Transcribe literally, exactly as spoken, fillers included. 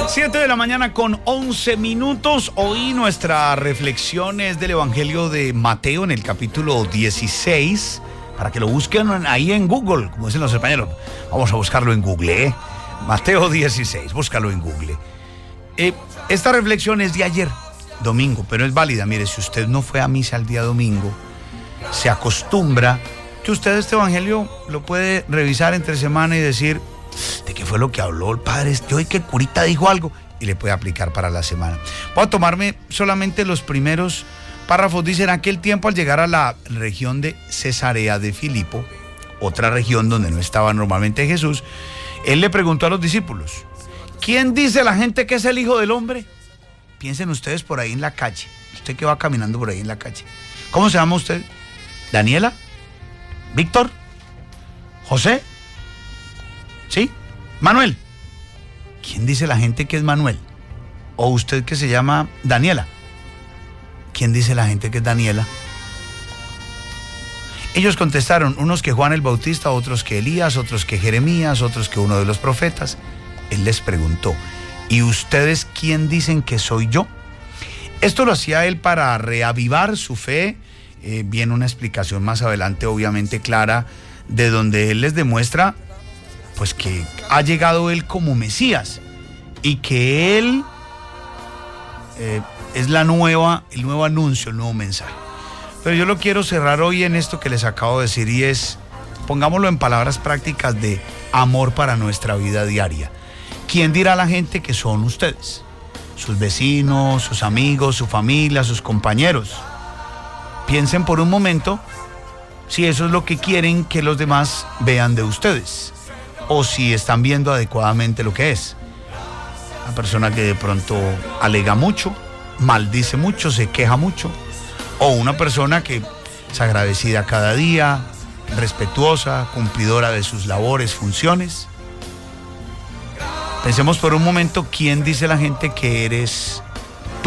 siete de la mañana con once minutos. Hoy nuestra reflexión es del Evangelio de Mateo en el capítulo dieciséis. Para que lo busquen ahí en Google, como dicen los españoles. Vamos a buscarlo en Google, ¿eh? Mateo dieciséis, búscalo en Google. Eh, esta reflexión es de ayer, domingo, pero es válida. Mire, si usted no fue a misa el día domingo, se acostumbra que usted este Evangelio lo puede revisar entre semana y decir, ¿de qué fue lo que habló el padre? Hoy que el curita dijo algo, y le puede aplicar para la semana. Voy a tomarme solamente los primeros párrafos. Dice: en aquel tiempo, al llegar a la región de Cesarea de Filipo, otra región donde no estaba normalmente Jesús, él le preguntó a los discípulos: ¿quién dice la gente que es el Hijo del Hombre? Piensen ustedes por ahí en la calle, usted que va caminando por ahí en la calle. ¿Cómo se llama usted? ¿Daniela? ¿Víctor? ¿José? ¿Sí? ¿Manuel? ¿Quién dice la gente que es Manuel? ¿O usted que se llama Daniela? ¿Quién dice la gente que es Daniela? Ellos contestaron, unos que Juan el Bautista, otros que Elías, otros que Jeremías, otros que uno de los profetas. Él les preguntó, ¿y ustedes quién dicen que soy yo? Esto lo hacía él para reavivar su fe. Eh, viene una explicación más adelante, obviamente clara, de donde él les demuestra pues que ha llegado él como Mesías y que él eh, es la nueva, el nuevo anuncio, el nuevo mensaje. Pero yo lo quiero cerrar hoy en esto que les acabo de decir, y es, pongámoslo en palabras prácticas de amor para nuestra vida diaria. ¿Quién dirá a la gente que son ustedes? Sus vecinos, sus amigos, su familia, sus compañeros. Piensen por un momento si eso es lo que quieren que los demás vean de ustedes, o si están viendo adecuadamente lo que es. Una persona que de pronto alega mucho, maldice mucho, se queja mucho, o una persona que es agradecida cada día, respetuosa, cumplidora de sus labores, funciones. Pensemos por un momento, ¿quién dice la gente que eres